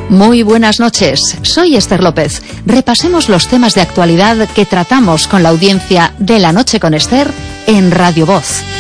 Muy buenas noches, soy Esther López. Repasemos los temas de actualidad que tratamos con la audiencia de La Noche con Esther en Radio Voz.